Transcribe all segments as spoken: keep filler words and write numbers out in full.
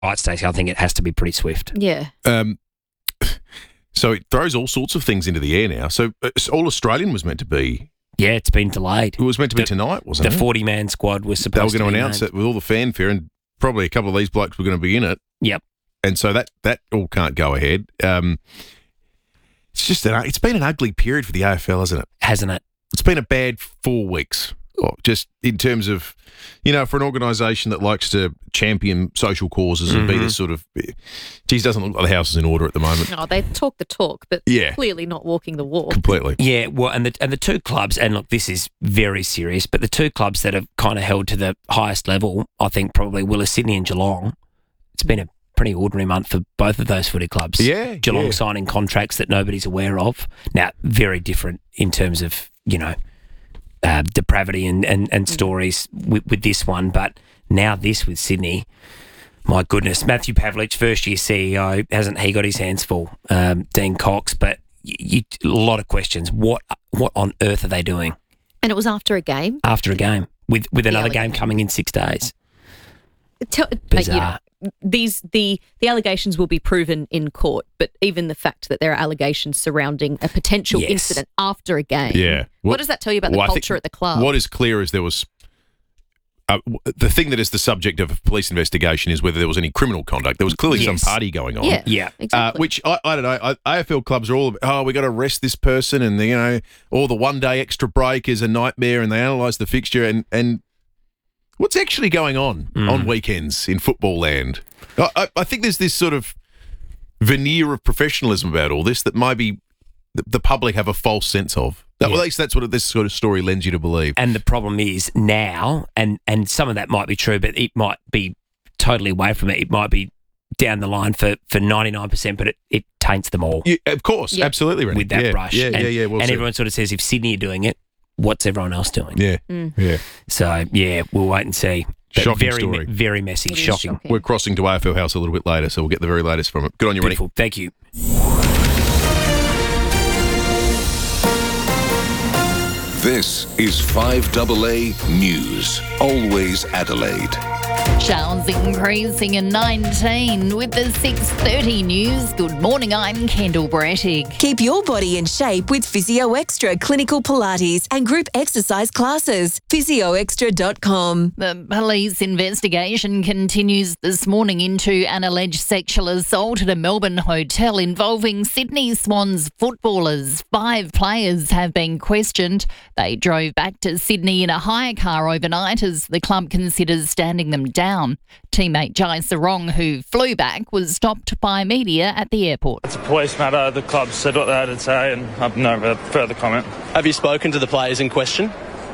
right, Stacey, I think it has to be pretty swift. Yeah. Um, so it throws all sorts of things into the air now. So uh, All Australian was meant to be. Yeah, it's been delayed. It was meant to be the, tonight, wasn't the it? The forty-man squad was They supposed were to going be to announce named. it with all the fanfare, and probably a couple of these blokes were going to be in it. Yep. And so that that all can't go ahead. Um, it's just an, it's been an ugly period for the A F L, hasn't it? Hasn't it? It's been a bad four weeks. Oh, just in terms of, you know, for an organisation that likes to champion social causes and mm-hmm. be this sort of, geez, doesn't look like the house is in order at the moment. Oh, they talk the talk, but yeah. clearly not walking the walk. Completely. Yeah, well, and the and the two clubs, and look, this is very serious, but the two clubs that have kind of held to the highest level, I think probably Willa Sydney and Geelong. It's been a pretty ordinary month for both of those footy clubs. Yeah. Geelong yeah. signing contracts that nobody's aware of. Now, very different in terms of, you know, Uh, depravity and, and, and stories with, with this one, but now this with Sydney, my goodness. Matthew Pavlich, first year C E O, hasn't he got his hands full? Um, Dean Cox, but you, you, a lot of questions. What what on earth are they doing? And it was after a game? After a game, with, with another Yeah, game coming in six days. Tell, Bizarre. you know, these the the allegations will be proven in court, but even the fact that there are allegations surrounding a potential Yes. incident after a game, Yeah. what, What- does that tell you about well, I the think culture at the club? What is clear is there was uh, w- the thing that is the subject of a police investigation is whether there was any criminal conduct. There was clearly Yes. some party going on. yeah, Yeah. exactly. Uh, which I, I don't know. I, A F L clubs are all about, oh, we got to arrest this person, and you know, or the one day extra break is a nightmare, and they analyse the fixture and and what's actually going on Mm. on weekends in football land. I, I, I think there's this sort of veneer of professionalism about all this that maybe the, the public have a false sense of. That, Yeah. At least that's what this sort of story lends you to believe. And the problem is now, and, and some of that might be true, but it might be totally away from it. It might be down the line for, for ninety-nine percent, but it, it taints them all. Yeah, of course, Yeah. absolutely, Rennie. with that yeah, brush. Yeah, and, yeah, yeah. Well and said. everyone sort of says if Sydney are doing it, what's everyone else doing? Yeah, Mm. yeah. So, yeah, we'll wait and see. But Shocking very, story. me- very messy. It is Shocking. shocking. We're crossing to A F L House a little bit later, so we'll get the very latest from it. Good on you, Rennie. Beautiful. Thank you. This is five A A News. Always Adelaide. Showers increasing in nineteen with the six thirty news. Good morning, I'm Kendall Brettig. Keep your body in shape with Physio Extra Clinical Pilates and group exercise classes. physio extra dot com. The police investigation continues this morning into an alleged sexual assault at a Melbourne hotel involving Sydney Swans footballers. Five players have been questioned. They drove back to Sydney in a hire car overnight as the club considers standing them down. Teammate Jai Sarong, who flew back, was stopped by media at the airport. It's a police matter. The club said what they had to say, and I have no further comment. Have you spoken to the players in question?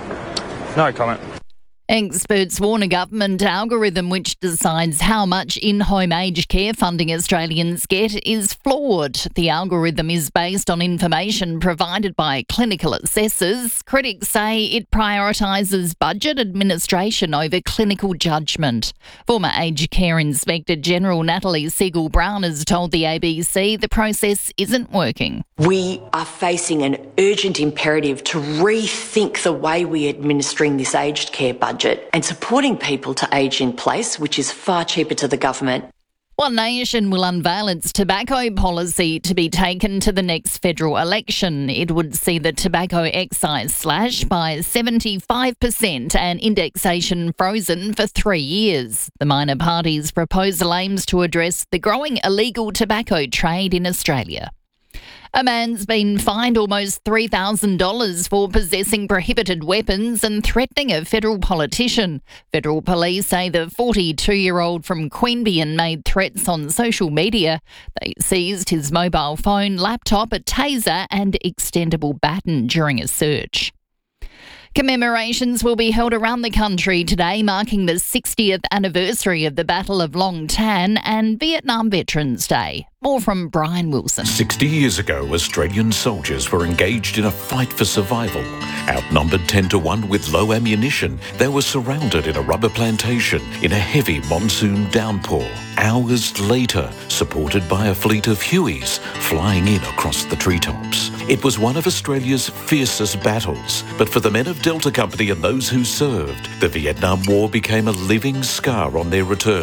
No comment. Experts warn a government algorithm which decides how much in-home aged care funding Australians get is flawed. The algorithm is based on information provided by clinical assessors. Critics say it prioritises budget administration over clinical judgment. Former Aged Care Inspector General Natalie Siegel-Brown has told the A B C the process isn't working. We are facing an urgent imperative to rethink the way we're administering this aged care budget and supporting people to age in place, which is far cheaper to the government. One Nation will unveil its tobacco policy to be taken to the next federal election. It would see the tobacco excise slashed by seventy-five percent and indexation frozen for three years. The minor party's proposal aims to address the growing illegal tobacco trade in Australia. A man's been fined almost three thousand dollars for possessing prohibited weapons and threatening a federal politician. Federal police say the forty-two-year-old from Queanbeyan made threats on social media. They seized his mobile phone, laptop, a taser and extendable baton during a search. Commemorations will be held around the country today, marking the sixtieth anniversary of the Battle of Long Tan and Vietnam Veterans Day. More from Brian Wilson. Sixty years ago, Australian soldiers were engaged in a fight for survival. Outnumbered ten to one with low ammunition, they were surrounded in a rubber plantation in a heavy monsoon downpour. Hours later, supported by a fleet of Hueys flying in across the treetops. It was one of Australia's fiercest battles, but for the men of Delta Company and those who served, the Vietnam War became a living scar on their return.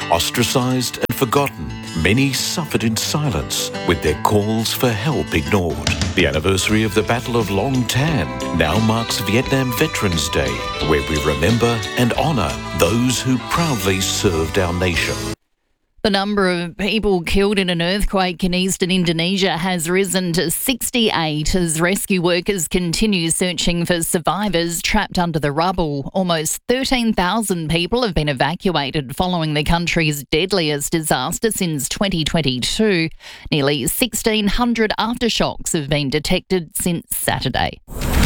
Ostracised and forgotten, many suffered in silence with their calls for help ignored. The anniversary of the Battle of Long Tan now marks Vietnam Veterans Day, where we remember and honour those who proudly served our nation. The number of people killed in an earthquake in eastern Indonesia has risen to sixty-eight as rescue workers continue searching for survivors trapped under the rubble. Almost thirteen thousand people have been evacuated following the country's deadliest disaster since twenty twenty-two. Nearly sixteen hundred aftershocks have been detected since Saturday.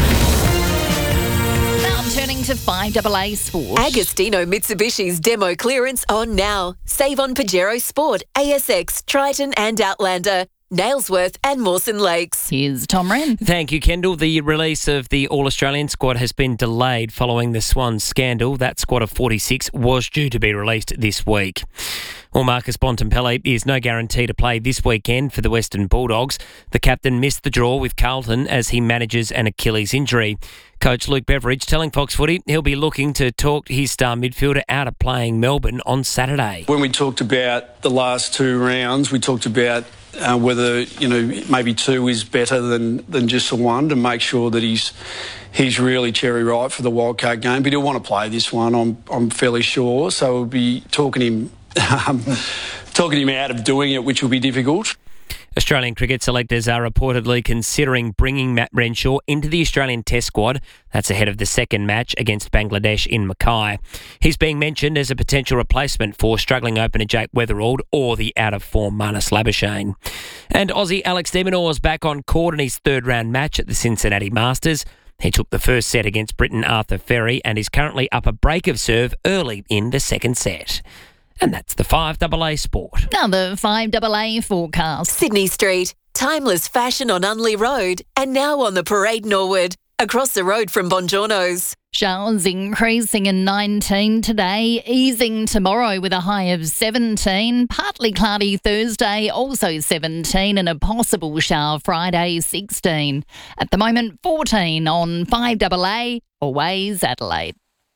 Turning to five A A Sport. Agostino Mitsubishi's demo clearance on now. Save on Pajero Sport, A S X, Triton and Outlander, Nailsworth and Mawson Lakes. Here's Tom Wren. Thank you, Kendall. The release of the All-Australian squad has been delayed following the Swans scandal. That squad of forty-six was due to be released this week. Well, Marcus Bontempelli is no guarantee to play this weekend for the Western Bulldogs. The captain missed the draw with Carlton as he manages an Achilles injury. Coach Luke Beveridge telling Fox Footy he'll be looking to talk his star midfielder out of playing Melbourne on Saturday. When we talked about the last two rounds, we talked about uh, whether, you know, maybe two is better than, than just the one, to make sure that he's he's really cherry ripe for the wildcard game. But he'll want to play this one, I'm I'm fairly sure. So we'll be talking him um, talking him out of doing it, which will be difficult. Australian cricket selectors are reportedly considering bringing Matt Renshaw into the Australian Test squad. That's ahead of the second match against Bangladesh in Mackay. He's being mentioned as a potential replacement for struggling opener Jake Weatherald or the out-of-form Marnus Labuschagne. And Aussie Alex de Minaur is back on court in his third-round match at the Cincinnati Masters. He took the first set against Briton Arthur Ferry and is currently up a break of serve early in the second set. And that's the five A A Sport. Now the five A A forecast. Sydney Street, timeless fashion on Unley Road, and now on the Parade Norwood, across the road from Bongiorno's. Showers increasing in nineteen today, easing tomorrow with a high of seventeen. Partly cloudy Thursday, also seventeen, and a possible shower Friday, sixteen. At the moment, fourteen on five A A, Always Adelaide.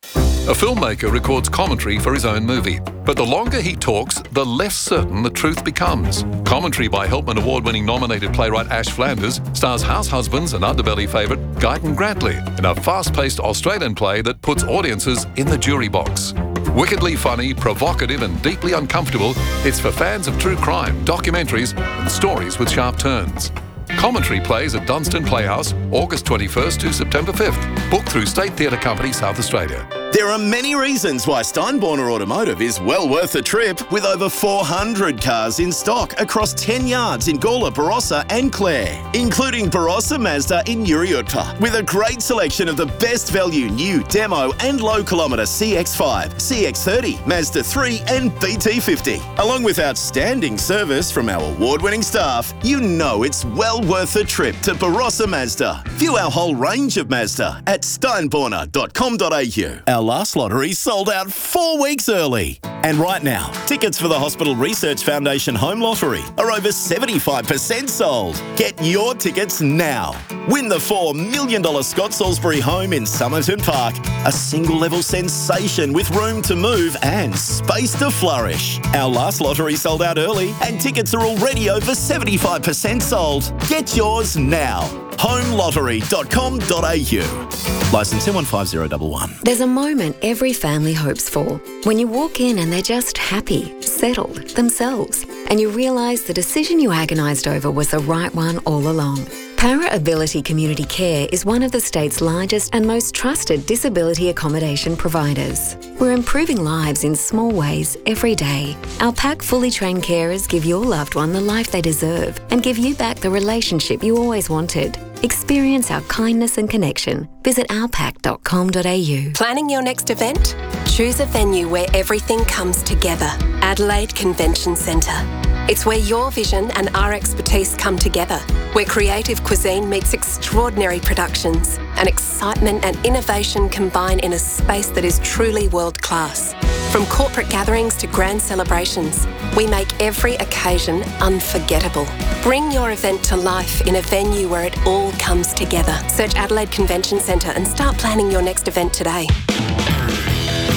A filmmaker records commentary for his own movie, but the longer he talks, the less certain the truth becomes. Commentary by Helpman Award-winning nominated playwright Ash Flanders stars house husbands and underbelly favourite Guyton Grantley in a fast-paced Australian play that puts audiences in the jury box. Wickedly funny, provocative and deeply uncomfortable, it's for fans of true crime, documentaries and stories with sharp turns. Commentary plays at Dunstan Playhouse, August twenty-first to September fifth. Booked through State Theatre Company, South Australia. There are many reasons why Steinborner Automotive is well worth the trip, with over four hundred cars in stock across ten yards in Gawler, Barossa and Clare, including Barossa Mazda in Uriutpa, with a great selection of the best value new demo and low kilometre C X five, C X thirty, Mazda three and B T fifty. Along with outstanding service from our award-winning staff, you know it's well worth the trip to Barossa Mazda. View our whole range of Mazda at steinborner dot com dot a u. Our last lottery sold out four weeks early. And right now, tickets for the Hospital Research Foundation Home Lottery are over seventy-five percent sold. Get your tickets now. Win the four million dollars Scott Salisbury home in Somerton Park, a single-level sensation with room to move and space to flourish. Our last lottery sold out early and tickets are already over seventy-five percent sold. Get yours now. home lottery dot com dot a u. Licence M one five zero one one. There's a moment every family hopes for, when you walk in and they're just happy, settled, themselves, and you realise the decision you agonised over was the right one all along. Para Ability Community Care is one of the state's largest and most trusted disability accommodation providers. We're improving lives in small ways every day. Our pack fully trained carers give your loved one the life they deserve and give you back the relationship you always wanted. Experience our kindness and connection. Visit our pack dot com dot a u. Planning your next event? Choose a venue where everything comes together. Adelaide Convention Centre. It's where your vision and our expertise come together, where creative cuisine meets extraordinary productions and excitement and innovation combine in a space that is truly world-class. From corporate gatherings to grand celebrations, we make every occasion unforgettable. Bring your event to life in a venue where it all comes together. Search Adelaide Convention Centre and start planning your next event today.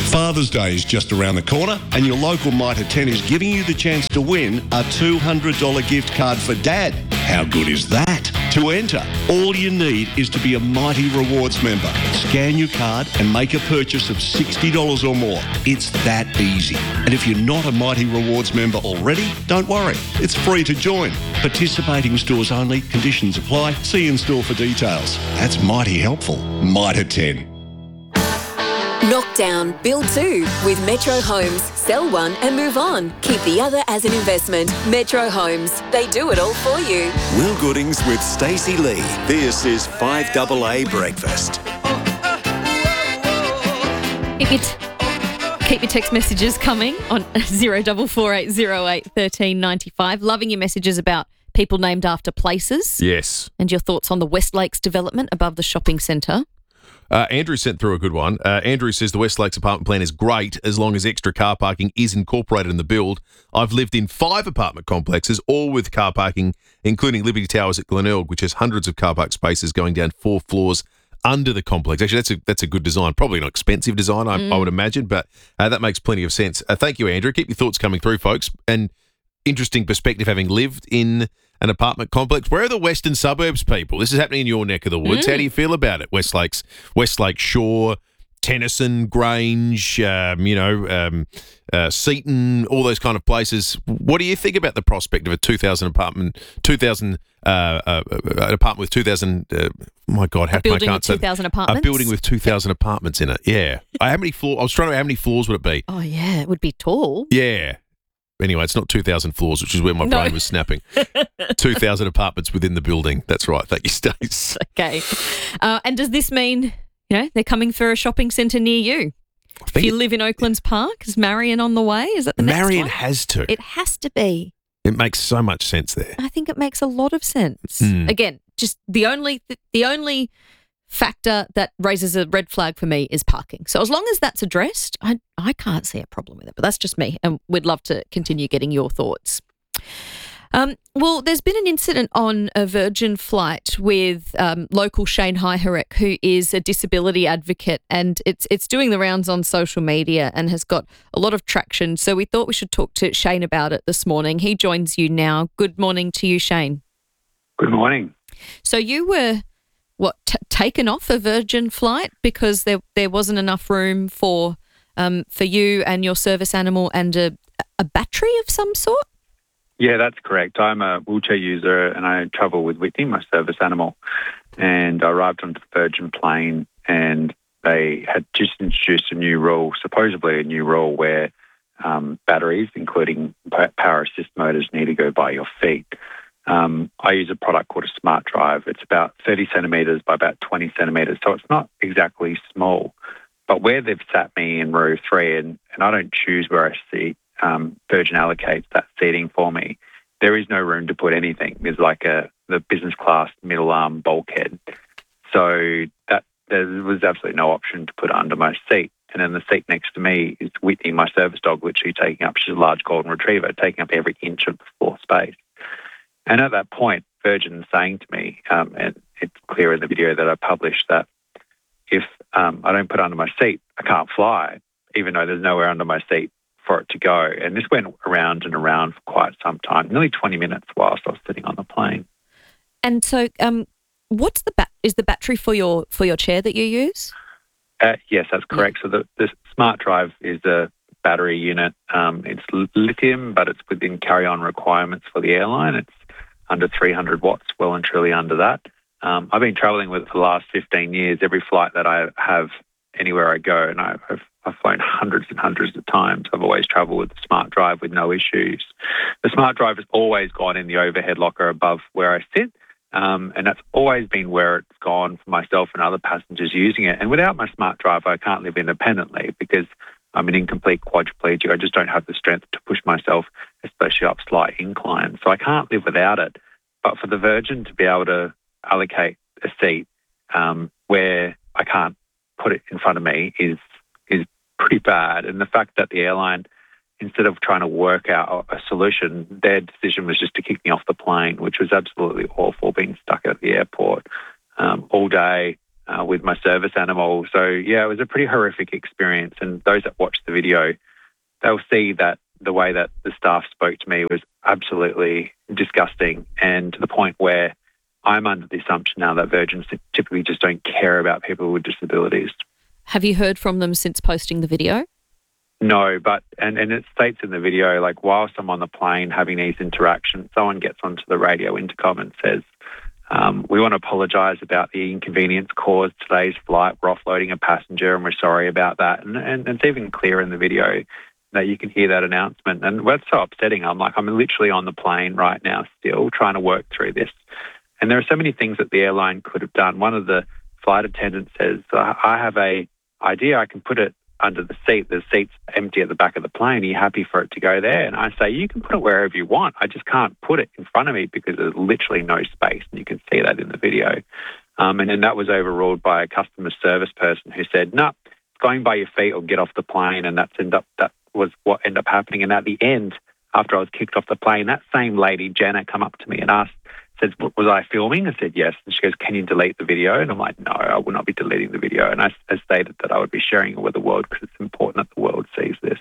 Father's Day is just around the corner and your local Mitre ten is giving you the chance to win a two hundred dollars gift card for Dad. How good is that? To enter, all you need is to be a Mighty Rewards member. Scan your card and make a purchase of sixty dollars or more. It's that easy. And if you're not a Mighty Rewards member already, don't worry. It's free to join. Participating stores only. Conditions apply. See in store for details. That's mighty helpful. Mitre ten. Knock down, build two with Metro Homes. Sell one and move on. Keep the other as an investment. Metro Homes. They do it all for you. Will Goodings with Stacey Lee. This is five double A Breakfast. Keep it. Keep your text messages coming on zero double four eight zero eight thirteen ninety five. Loving your messages about people named after places. Yes. And your thoughts on the West Lakes development above the shopping centre. Uh, Andrew sent through a good one. Uh, Andrew says the West Lakes apartment plan is great as long as extra car parking is incorporated in the build. I've lived in five apartment complexes, all with car parking, including Liberty Towers at Glenelg, which has hundreds of car park spaces going down four floors under the complex. Actually, that's a that's a good design. Probably an expensive design, I, Mm. I would imagine, but uh, that makes plenty of sense. Uh, thank you, Andrew. Keep your thoughts coming through, folks. And interesting perspective having lived in an apartment complex. Where are the western suburbs people? This is happening in your neck of the woods. Mm. How do you feel about it? West Lakes, Westlake Shore, Tennyson, Grange, um, you know, um, uh, Seaton, all those kind of places. What do you think about the prospect of a two thousand apartment, two thousand uh, uh, an apartment with two thousand? Uh, my God, how A building I with can't say two thousand a apartments? building with two thousand apartments in it. Yeah, uh, how many floors? I was trying to. How many floors would it be? Oh, yeah, it would be tall. Yeah. Anyway, it's not two thousand floors, which is where my No. brain was snapping. two thousand apartments within the building. That's right. Thank you, Stace. Okay. Uh, and does this mean, you know, they're coming for a shopping centre near you? If you live in Oaklands Park, is Marion on the way? Is that the next Marion one? has to. It has to be. It makes so much sense there. I think it makes a lot of sense. Mm. Again, just the only the only factor that raises a red flag for me is parking. So as long as that's addressed, I I can't see a problem with it. But that's just me, and we'd love to continue getting your thoughts. Um, well, there's been an incident on a Virgin flight with um, local Shane Heiharek, who is a disability advocate, and it's it's doing the rounds on social media and has got a lot of traction. So we thought we should talk to Shane about it this morning. He joins you now. Good morning to you, Shane. Good morning. So you were, what, t- taken off a Virgin flight because there there wasn't enough room for um for you and your service animal and a a battery of some sort? Yeah, that's correct. I'm a wheelchair user and I travel with Whitney, my service animal. And I arrived onto the Virgin plane and they had just introduced a new rule, supposedly a new rule where um, batteries, including pa- power assist motors, need to go by your feet. Um, I use a product called a Smart Drive. It's about thirty centimetres by about twenty centimetres, so it's not exactly small. But where they've sat me in row three, and, and I don't choose where I sit, um, Virgin allocates that seating for me. There is no room to put anything. There's like a the business class middle arm bulkhead. So that there was absolutely no option to put it under my seat. And then the seat next to me is Whitney, my service dog, literally taking up, she's a large golden retriever, taking up every inch of the floor space. And at that point, Virgin saying to me, um, and it's clear in the video that I published, that if um, I don't put it under my seat, I can't fly, even though there's nowhere under my seat for it to go. And this went around and around for quite some time, nearly twenty minutes whilst I was sitting on the plane. And so, um, what's the bat- is the battery for your for your chair that you use? Uh, yes, that's correct. So the, the Smart Drive is a battery unit. Um, it's lithium, but it's within carry-on requirements for the airline. It's under three hundred watts, well and truly under that. Um, I've been travelling with it for the last fifteen years. Every flight that I have anywhere I go, and I've, I've flown hundreds and hundreds of times, I've always travelled with the Smart Drive with no issues. The Smart Drive has always gone in the overhead locker above where I sit, um, and that's always been where it's gone for myself and other passengers using it. And without my Smart Drive, I can't live independently because I'm an incomplete quadriplegic. I just don't have the strength to push myself, especially up slight inclines. So I can't live without it. But for the Virgin to be able to allocate a seat um, where I can't put it in front of me is is pretty bad. And the fact that the airline, instead of trying to work out a solution, their decision was just to kick me off the plane, which was absolutely awful, being stuck at the airport um, all day, uh, with my service animal. So, yeah, it was a pretty horrific experience. And those that watch the video, they'll see that the way that the staff spoke to me was absolutely disgusting, and to the point where I'm under the assumption now that Virgins typically just don't care about people with disabilities. Have you heard from them since posting the video? No, but, and, and it states in the video, like, whilst I'm on the plane having these interactions, someone gets onto the radio intercom and says, um, we want to apologise about the inconvenience caused today's flight. We're offloading a passenger and we're sorry about that. And, and it's even clear in the video that you can hear that announcement. And that's so upsetting. I'm like, I'm literally on the plane right now still trying to work through this. And there are so many things that the airline could have done. One of the flight attendants says, I have a idea. I can put it under the seat. The seat's empty at the back of the plane. Are you happy for it to go there? And I say, you can put it wherever you want. I just can't put it in front of me because there's literally no space. And you can see that in the video. Um, and then that was overruled by a customer service person who said, no, it's going by your feet or get off the plane. And that's end up, that was what ended up happening. And at the end, after I was kicked off the plane, that same lady, Janet, come up to me and asked, said, was I filming? I said, yes. And she goes, can you delete the video? And I'm like, no, I will not be deleting the video. And I, I stated that I would be sharing it with the world because it's important that the world sees this.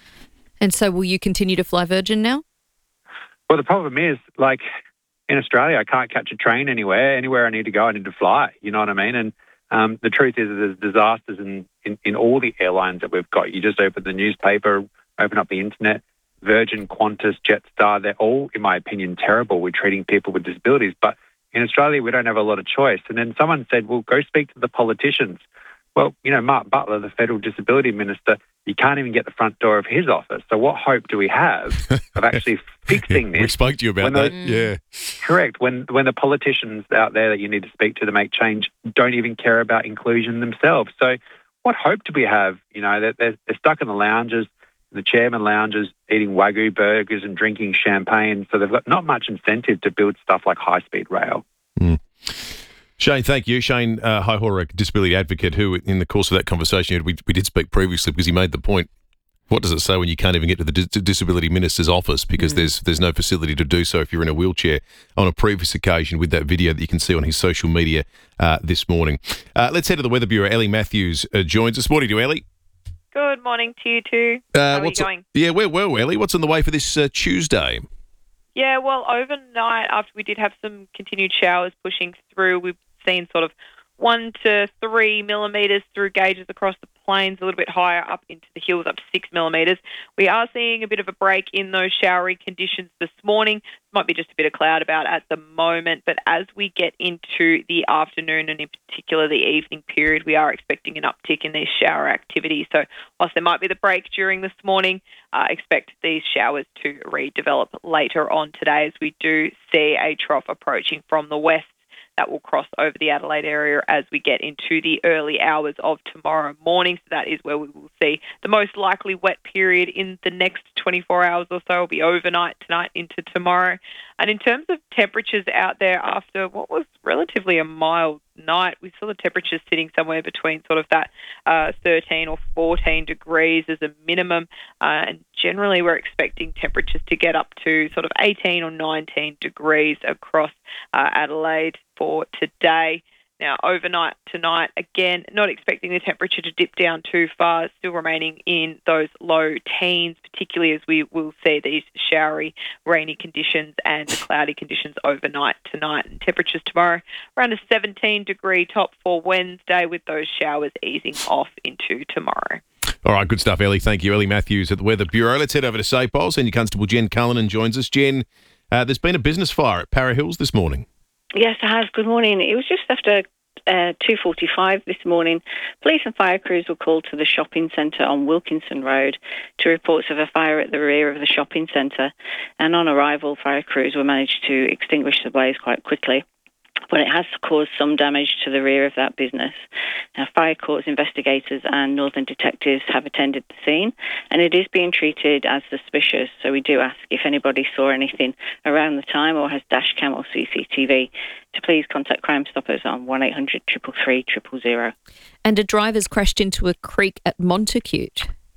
And so will you continue to fly Virgin now? Well, the problem is, like, in Australia, I can't catch a train anywhere. Anywhere I need to go, I need to fly. You know what I mean? And um, the truth is there's disasters in, in, in all the airlines that we've got. You just open the newspaper, open up the internet, Virgin, Qantas, Jetstar, they're all, in my opinion, terrible with treating people with disabilities. But in Australia, we don't have a lot of choice. And then someone said, well, go speak to the politicians. Well, you know, Mark Butler, the federal disability minister, you can't even get the front door of his office. So what hope do we have of actually fixing this? We spoke to you about that, those, yeah. Correct. When, when the politicians out there that you need to speak to to make change don't even care about inclusion themselves. So what hope do we have? You know, they're, they're, they're stuck in the lounges, the chairman lounges, eating Wagyu burgers and drinking champagne. So they've got not much incentive to build stuff like high-speed rail. Mm. Shane, thank you. Shane uh, Highhora, a disability advocate, who in the course of that conversation, we, we did speak previously because he made the point, what does it say when you can't even get to the dis- disability minister's office because mm. there's there's no facility to do so if you're in a wheelchair, on a previous occasion with that video that you can see on his social media uh, this morning. Uh, let's head to the Weather Bureau. Ellie Matthews uh, joins us. Morning to you, Ellie. Good morning to you too. Uh, How are what's you going? Yeah, we're well, Ellie. What's on the way for this uh, Tuesday? Yeah, well, overnight, after we did have some continued showers pushing through, we've seen sort of one to three millimetres through gauges across the plains, a little bit higher up into the hills, up to six millimetres. We are seeing a bit of a break in those showery conditions this morning. Might be just a bit of cloud about at the moment, but as we get into the afternoon and in particular the evening period, we are expecting an uptick in these shower activities. So whilst there might be the break during this morning, uh, expect these showers to redevelop later on today as we do see a trough approaching from the west. That will cross over the Adelaide area as we get into the early hours of tomorrow morning. So that is where we will see the most likely wet period in the next twenty-four hours or so. Will be overnight tonight into tomorrow. And in terms of temperatures out there after what was relatively a mild night, we saw the temperatures sitting somewhere between sort of that uh, thirteen or fourteen degrees as a minimum. Uh, and generally we're expecting temperatures to get up to sort of eighteen or nineteen degrees across uh, Adelaide for today. Now, overnight tonight, again, not expecting the temperature to dip down too far, still remaining in those low teens, particularly as we will see these showery, rainy conditions and cloudy conditions overnight tonight. And temperatures tomorrow around a seventeen degree top for Wednesday, with those showers easing off into tomorrow. All right, good stuff, Ellie. Thank you. Ellie Matthews at the Weather Bureau. Let's head over to Safe Bowl. Senior Constable Jen Cullinan joins us. Jen, uh, there's been a business fire at Para Hills this morning. Yes, it has. Good morning. It was just after uh, two forty-five this morning. Police and fire crews were called to the shopping centre on Wilkinson Road to reports of a fire at the rear of the shopping centre. And on arrival, fire crews were managed to extinguish the blaze quite quickly. But it has caused some damage to the rear of that business. Now, Fire Corps investigators and Northern detectives have attended the scene, and it is being treated as suspicious. So we do ask if anybody saw anything around the time or has dash cam or C C T V to please contact Crime Stoppers on one eight hundred three three three zero zero. And a driver's crashed into a creek at Montacute.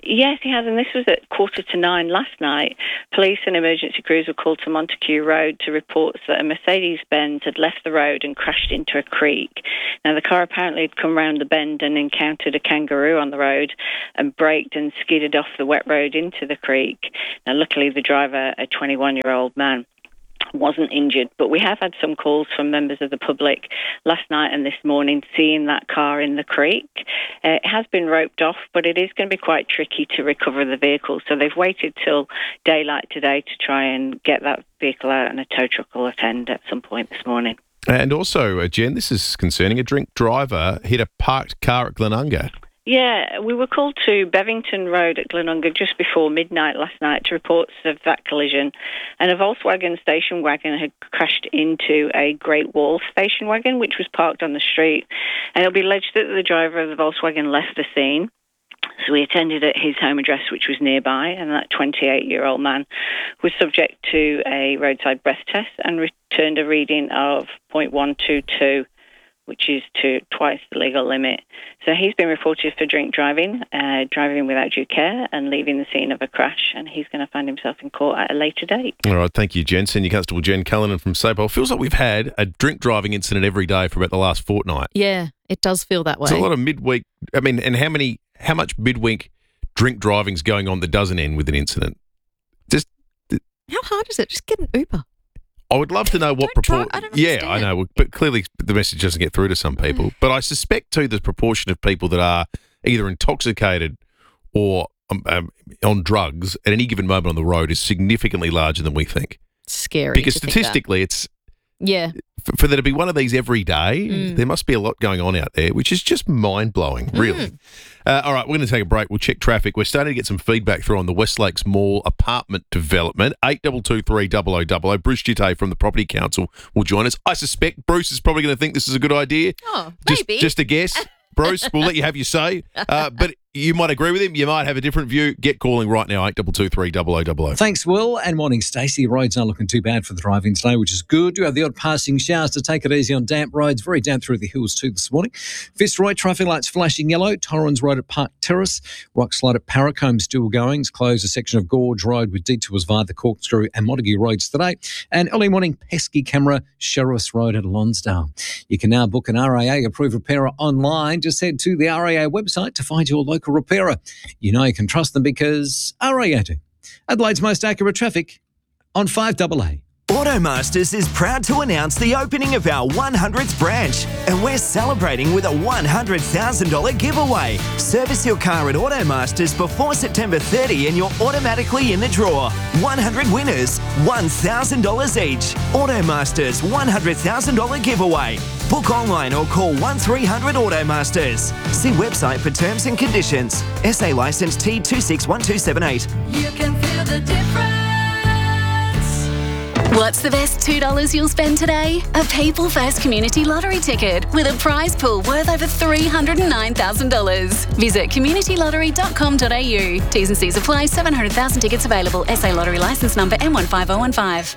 Yes, he has, and this was at quarter to nine last night. Police and emergency crews were called to Montague Road to reports that a Mercedes-Benz had left the road and crashed into a creek. Now, the car apparently had come round the bend and encountered a kangaroo on the road and braked and skidded off the wet road into the creek. Now, luckily, the driver, a twenty-one-year-old man, wasn't injured, but we have had some calls from members of the public last night and this morning seeing that car in the creek. Uh, it has been roped off, but it is going to be quite tricky to recover the vehicle, so they've waited till daylight today to try and get that vehicle out, and a tow truck will attend at some point this morning. And also, uh, Jen, this is concerning. A drink driver hit a parked car at Glenunga. Yeah, we were called to Bevington Road at Glenunga just before midnight last night to reports of that collision. And a Volkswagen station wagon had crashed into a Great Wall station wagon, which was parked on the street. And it'll be alleged that the driver of the Volkswagen left the scene. So we attended at his home address, which was nearby, and that twenty-eight-year-old man was subject to a roadside breath test and returned a reading of point one two two, which is to twice the legal limit. So he's been reported for drink driving, uh, driving without due care and leaving the scene of a crash, and he's going to find himself in court at a later date. All right, thank you, Jen. Senior Constable Jen Cullinan from SAPOL. Feels like we've had a drink driving incident every day for about the last fortnight. Yeah, it does feel that way. It's a lot of midweek. I mean, and how many, how much midweek drink driving's going on that doesn't end with an incident? Just how hard is it? Just get an Uber. I would love to know what proportion. Yeah, I know, but clearly the message doesn't get through to some people. But I suspect too the proportion of people that are either intoxicated or um, um, on drugs at any given moment on the road is significantly larger than we think. Scary. Because to think statistically, it's yeah. For, for there to be one of these every day, Mm. there must be a lot going on out there, which is just mind blowing, really. Mm. Uh, all right, we're going to take a break. We'll check traffic. We're starting to get some feedback through on the West Lakes Mall apartment development. eight two two three double oh double oh. Bruce Gitte from the Property Council will join us. I suspect Bruce is probably going to think this is a good idea. Oh, just, maybe. Just a guess. Bruce, we'll let you have your say. Uh, but you might agree with him. You might have a different view. Get calling right now, eight two two three double oh double oh. Thanks, Will, and morning, Stacey. Roads not looking too bad for the driving today, which is good. You have the odd passing showers to take it easy on damp roads. Very damp through the hills too this morning. Fitzroy, traffic lights flashing yellow. Torrens Road at Park Terrace. Rock Slide at Paracombe still going. It's closed a section of Gorge Road with detours via the Corkscrew and Montague Roads today. And early morning, pesky camera, Sheriff's Road at Lonsdale. You can now book an R A A-approved repairer online. Just head to the R A A website to find your local repairer. You know you can trust them because R A A do. Adelaide's most accurate traffic on five double A. Automasters is proud to announce the opening of our one hundredth branch, and we're celebrating with a one hundred thousand dollars giveaway. Service your car at Automasters before September thirtieth and you're automatically in the draw. one hundred winners, one thousand dollars each. Automasters one hundred thousand dollars giveaway. Book online or call one three hundred Automasters. See website for terms and conditions. S A licence T two six one two seven eight. You can feel the difference. What's the best two dollars you'll spend today? A People First Community Lottery ticket with a prize pool worth over three hundred nine thousand dollars. Visit community lottery dot com dot a u. T's and C's apply. seven hundred thousand tickets available. S A Lottery licence number M one five oh one five.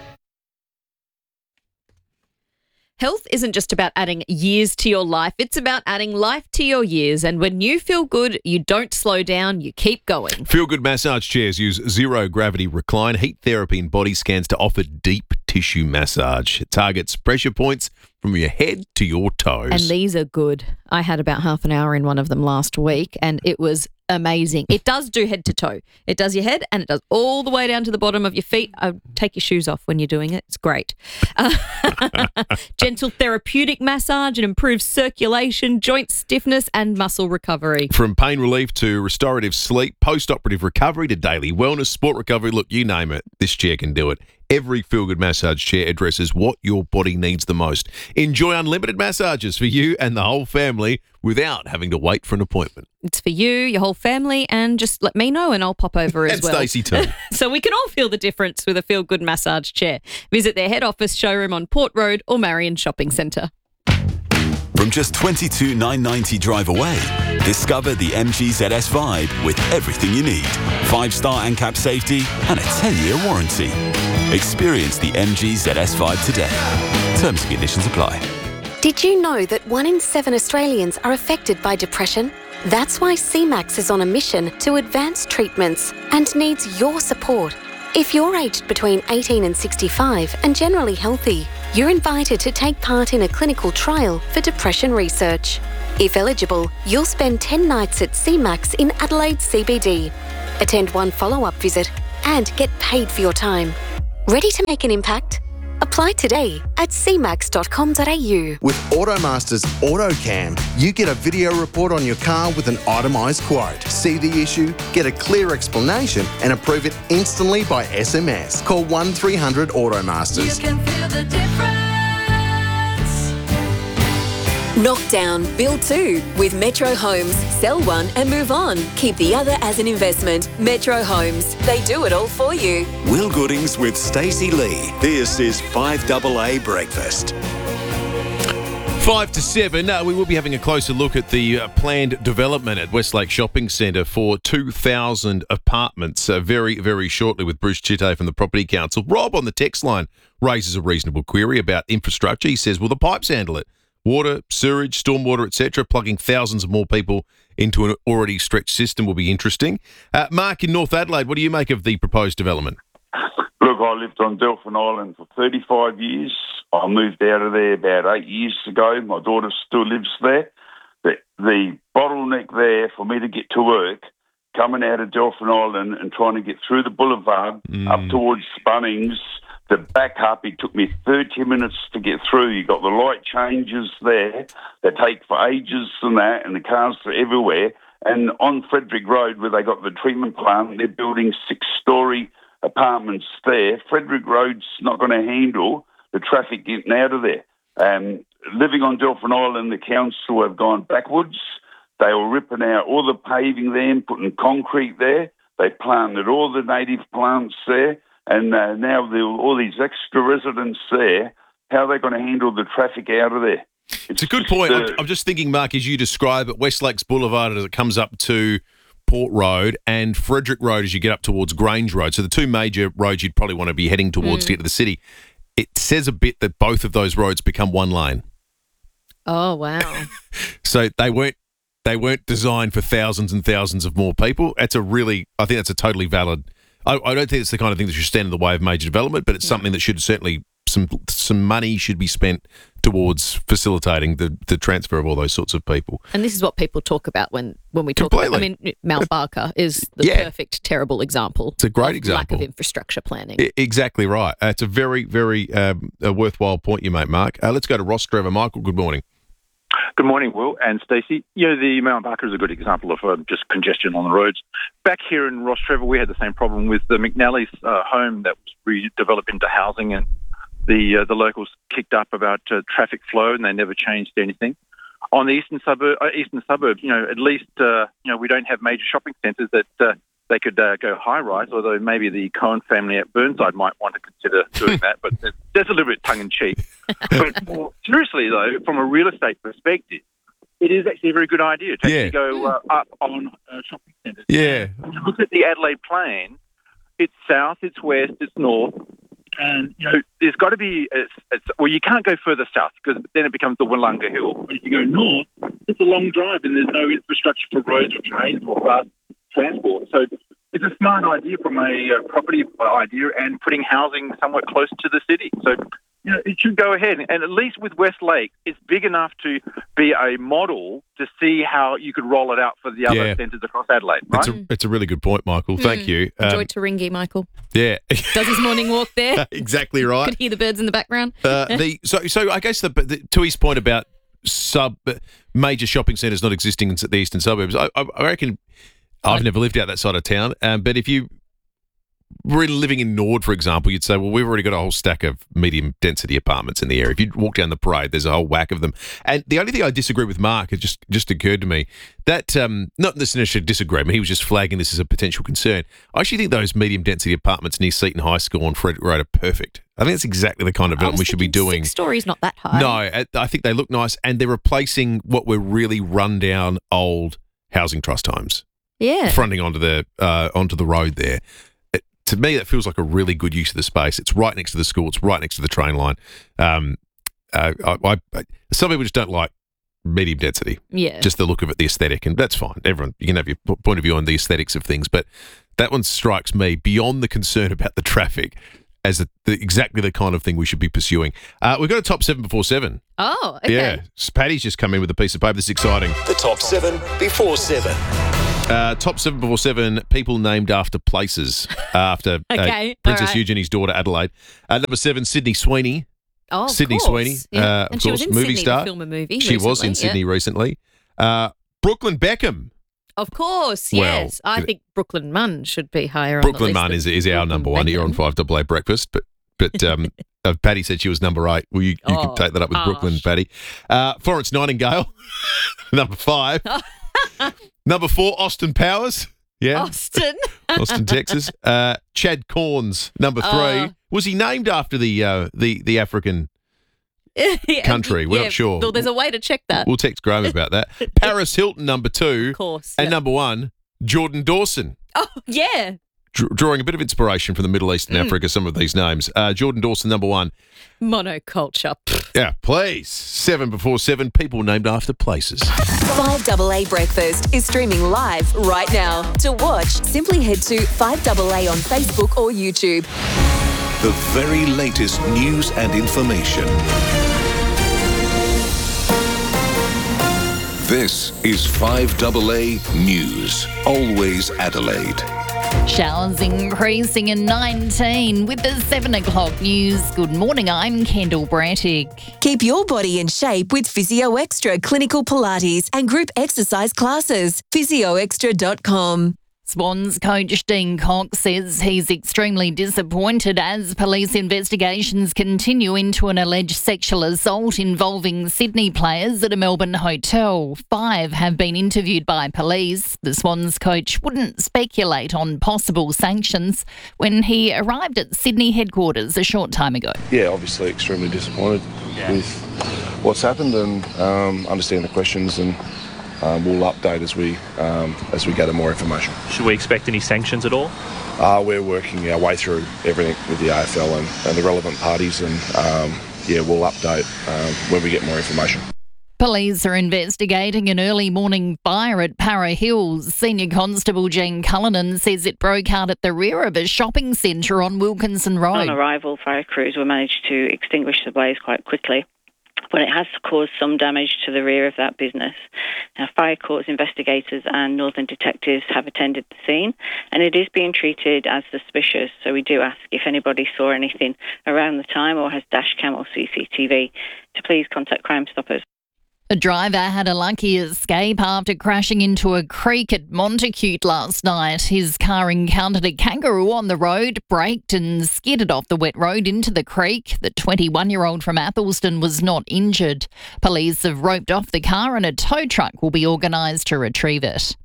Health isn't just about adding years to your life. It's about adding life to your years. And when you feel good, you don't slow down, you keep going. Feel Good massage chairs use zero gravity recline, heat therapy and body scans to offer deep tissue massage. It targets pressure points from your head to your toes. And these are good. I had about half an hour in one of them last week and it was amazing. It does do head to toe. It does your head and it does all the way down to the bottom of your feet. Uh, take your shoes off when you're doing it. It's great. Uh, gentle therapeutic massage. It improves circulation, joint stiffness and muscle recovery. From pain relief to restorative sleep, post-operative recovery to daily wellness, sport recovery, look, you name it, this chair can do it. Every Feel Good massage chair addresses what your body needs the most. Enjoy unlimited massages for you and the whole family without having to wait for an appointment. It's for you, your whole family, and just let me know and I'll pop over as and well. Stacey too. So we can all feel the difference with a Feel Good massage chair. Visit their head office showroom on Port Road or Marion Shopping Centre. From just twenty-two thousand nine hundred ninety drive away, discover the M G Z S Vibe with everything you need. Five-star ANCAP safety and a ten-year warranty. Experience the M G Z S Vibe today. Terms and conditions apply. Did you know that one in seven Australians are affected by depression? That's why C MAX is on a mission to advance treatments and needs your support. If you're aged between eighteen and sixty-five and generally healthy, you're invited to take part in a clinical trial for depression research. If eligible, you'll spend ten nights at C MAX in Adelaide C B D, attend one follow-up visit and get paid for your time. Ready to make an impact? Apply today at c max dot com dot a u. With Automaster's AutoCam, you get a video report on your car with an itemised quote. See the issue, get a clear explanation and approve it instantly by S M S. Call one three hundred Automasters. You can feel the difference. Knock down, build two with Metro Homes. Sell one and move on. Keep the other as an investment. Metro Homes. They do it all for you. Will Goodings with Stacey Lee. This is five double A Breakfast. Five to seven, uh, we will be having a closer look at the uh, planned development at Westlake Shopping Centre for two thousand apartments uh, very, very shortly with Bruce Chitte from the Property Council. Rob on the text line raises a reasonable query about infrastructure. He says, will the pipes handle it? Water, sewage, stormwater, et cetera. Plugging thousands of more people into an already stretched system will be interesting. Uh, Mark in North Adelaide, what do you make of the proposed development? Look, I lived on Delphin Island for thirty-five years. I moved out of there about eight years ago. My daughter still lives there. The, the bottleneck there for me to get to work, coming out of Delphin Island and trying to get through the boulevard mm. up towards Bunnings, the back up, it took me thirty minutes to get through. You got the light changes there that take for ages and that, and the cars are everywhere. And on Frederick Road, where they got the treatment plant, they're building six-storey apartments there. Frederick Road's not going to handle the traffic getting out of there. Um, living on Delphin Island, the council have gone backwards. They were ripping out all the paving there and putting concrete there. They planted all the native plants there. And uh, now there are all these extra residents there. How are they going to handle the traffic out of there? It's, it's a good point. Uh, I'm, I'm just thinking, Mark, as you describe it, Westlakes Boulevard as it comes up to Port Road and Frederick Road as you get up towards Grange Road. So the two major roads you'd probably want to be heading towards mm. to get to the city. It says a bit that both of those roads become one lane. Oh, wow. So they weren't they weren't designed for thousands and thousands of more people. That's a really, I think that's a totally valid. I, I don't think it's the kind of thing that should stand in the way of major development, but it's yeah. something that should certainly, some some money should be spent towards facilitating the, the transfer of all those sorts of people. And this is what people talk about when, when we talk Completely. about, I mean, Mount Barker is the yeah. perfect, terrible example. It's a great of example. Lack of infrastructure planning. I, exactly right. Uh, it's a very, very um, a worthwhile point you make, Mark. Uh, let's go to Ross Trevor. Michael, good morning. Good morning, Will and Stacey. You know, the Mount Barker is a good example of uh, just congestion on the roads. Back here in Ross Trevor, we had the same problem with the McNally's uh, home that was redeveloped into housing, and the uh, the locals kicked up about uh, traffic flow, and they never changed anything. On the eastern suburb, uh, eastern suburbs, you know, at least uh, you know we don't have major shopping centres that uh, they could uh, go high rise. Although maybe the Cohen family at Burnside might want to consider doing that, but that's a little bit tongue in cheek. But more seriously, though, from a real estate perspective, it is actually a very good idea to yeah. actually go uh, up on uh, shopping centres. Yeah. When you look at the Adelaide Plain, it's south, it's west, it's north. And, you know, there's got to be, it's, it's, well, you can't go further south because then it becomes the Wollonga Hill. But if you go north, it's a long drive and there's no infrastructure for roads or trains or bus transport. So it's a smart idea from a uh, property idea and putting housing somewhat close to the city. So, you know, it should go ahead. And at least with Westlake, it's big enough to be a model to see how you could roll it out for the other Yeah. centres across Adelaide, right? It's a, it's a really good point, Michael. Thank Mm. you. Enjoy Um, Taringi, Michael. yeah. Does his morning walk there. Exactly right. Could hear the birds in the background. Uh, the so so I guess the, the to his point about sub major shopping centres not existing in the eastern suburbs, I, I reckon I've never lived out that side of town, um, but if you were living in Nord, for example, you'd say, well, we've already got a whole stack of medium density apartments in the area. If you walk down the parade, there's a whole whack of them. And the only thing I disagree with Mark, it just just occurred to me that um, not necessarily disagree, but he was just flagging this as a potential concern. I actually think those medium density apartments near Seton High School and Frederick Road are perfect. I think that's exactly the kind of development we should be doing. Six stories not that high. No, I I think they look nice, and they're replacing what were really run-down old housing trust homes. Yeah. Fronting onto the uh, onto the road there. It, to me, that feels like a really good use of the space. It's right next to the school. It's right next to the train line. Um, uh, I, I, some people just don't like medium density. Yeah. Just the look of it, the aesthetic, and that's fine. Everyone, you can have your p- point of view on the aesthetics of things, but that one strikes me beyond the concern about the traffic as a, the, exactly the kind of thing we should be pursuing. Uh, we've got a top seven before seven. Oh, okay. Yeah. Paddy's just come in with a piece of paper. This is exciting. The top seven before seven. Uh, top seven before seven, people named after places. Uh, after Okay, uh, Princess all right. Eugenie's daughter, Adelaide. Uh, number seven, Sydney Sweeney. Oh, of Sydney course. Sweeney, Yeah. uh, of And she was course, in movie Sydney to star. film a movie She was recently, in yeah. Sydney recently. Uh, Brooklyn Beckham. Of course, Well, yes. I you know- think Brooklyn Munn should be higher Brooklyn on the Munn list. is, is our number one here on Five Double A Breakfast, but but um, uh, Paddy said she was number eight. Well, you, you Oh, can take that up with harsh. Brooklyn, Paddy. Uh, Florence Nightingale, number five. Number four, Austin Powers. Yeah, Austin. Austin, Texas. Uh, Chad Corns, number three. Uh. Was he named after the uh, the the African Yeah, country? We're yeah, not sure. Well, there's a way to check that. We'll text Graham about that. Paris Hilton, number two. Of course. And yeah. number one, Jordan Dawson. Oh, yeah. Dr- drawing a bit of inspiration from the Middle East and Mm. Africa, some of these names. Uh, Jordan Dawson, number one. Monoculture. Pfft. Yeah, please. Seven before seven, people named after places. five double A Breakfast is streaming live right now. To watch, simply head to five double A on Facebook or YouTube. The very latest news and information. This is five double A News. Always Adelaide. Showers increasing in nineteen with the seven o'clock news. Good morning, I'm Kendall Brattick. Keep your body in shape with Physio Extra clinical Pilates and group exercise classes. physio extra dot com. Swans coach Dean Cox says he's extremely disappointed as police investigations continue into an alleged sexual assault involving Sydney players at a Melbourne hotel. Five have been interviewed by police. The Swans coach wouldn't speculate on possible sanctions when he arrived at Sydney headquarters a short time ago. Yeah, obviously extremely disappointed with what's happened and um, understand the questions and Um, we'll update as we um, as we gather more information. Should we expect any sanctions at all? Uh, we're working our way through everything with the A F L and, and the relevant parties, and um, yeah, we'll update um, when we get more information. Police are investigating an early morning fire at Para Hills. Senior Constable Jane Cullinan says it broke out at the rear of a shopping centre on Wilkinson Road. On arrival, fire crews were managed to extinguish the blaze quite quickly, but it has caused some damage to the rear of that business. Now, fire courts investigators and Northern detectives have attended the scene, and it is being treated as suspicious. So we do ask if anybody saw anything around the time or has dash cam or C C T V to please contact Crime Stoppers. A driver had a lucky escape after crashing into a creek at Montacute last night. His car encountered a kangaroo on the road, braked and skidded off the wet road into the creek. The twenty-one-year-old from Athelston was not injured. Police have roped off the car and a tow truck will be organised to retrieve it.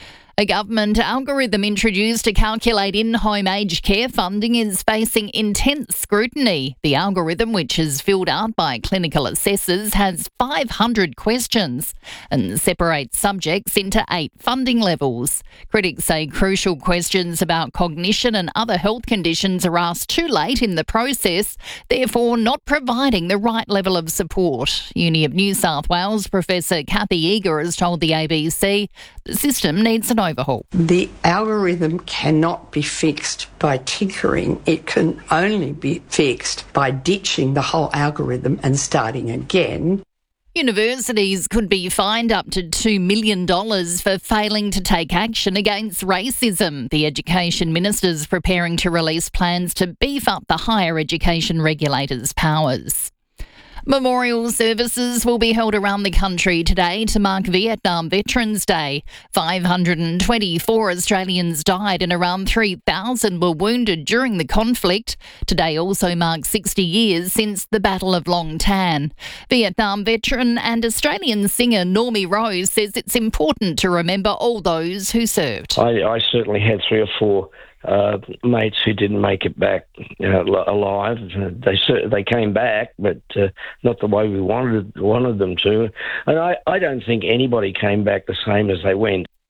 A government algorithm introduced to calculate in-home aged care funding is facing intense scrutiny. The algorithm, which is filled out by clinical assessors, has five hundred questions and separates subjects into eight funding levels. Critics say crucial questions about cognition and other health conditions are asked too late in the process, therefore not providing the right level of support. Uni of New South Wales Professor Kathy Eager has told the A B C the system needs an overhaul. The algorithm cannot be fixed by tinkering. It can only be fixed by ditching the whole algorithm and starting again. Universities could be fined up to two million dollars for failing to take action against racism. The Education Minister's preparing to release plans to beef up the higher education regulators' powers. Memorial services will be held around the country today to mark Vietnam Veterans Day. five hundred twenty-four Australians died and around three thousand were wounded during the conflict. Today also marks sixty years since the Battle of Long Tan. Vietnam veteran and Australian singer Normie Rose says it's important to remember all those who served. I, I certainly had three or four Uh, mates who didn't make it back uh, alive. They they came back, but uh, not the way we wanted wanted them to. And I, I don't think anybody came back the same as they went.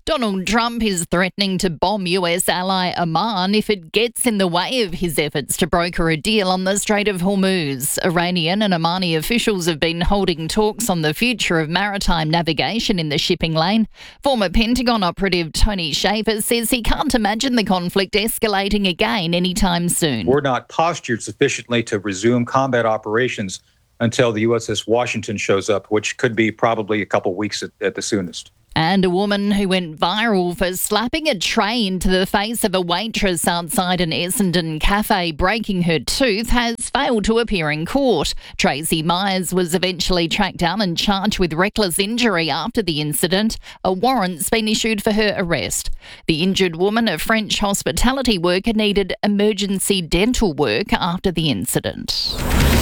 Donald Trump is threatening to bomb U S ally Oman if it gets in the way of his efforts to broker a deal on the Strait of Hormuz. Iranian and Omani officials have been holding talks on the future of maritime navigation in the shipping lane. Former Pentagon operative Tony Shaffer says he can't imagine the conflict escalating again anytime soon. We're not postured sufficiently to resume combat operations until the U S S Washington shows up, which could be probably a couple weeks at, at the soonest. And a woman who went viral for slapping a tray into the face of a waitress outside an Essendon cafe, breaking her tooth, has failed to appear in court. Tracy Myers was eventually tracked down and charged with reckless injury after the incident. A warrant's been issued for her arrest. The injured woman, a French hospitality worker, needed emergency dental work after the incident.